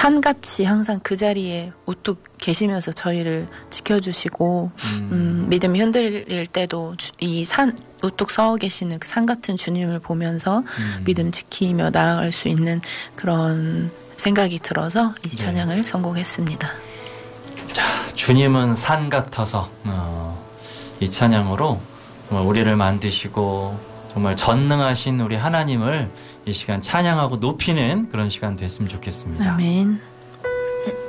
산같이 항상 그 자리에 우뚝 계시면서 저희를 지켜주시고 믿음이 흔들릴 때도 이 산 우뚝 서 계시는 그 산 같은 주님을 보면서 믿음 지키며 나아갈 수 있는 그런 생각이 들어서 이 찬양을 선곡했습니다. 자, 주님은 산 같아서 이 찬양으로 정말 우리를 만드시고 정말 전능하신 우리 하나님을 이 시간 찬양하고 높이는 그런 시간 됐으면 좋겠습니다. 아멘.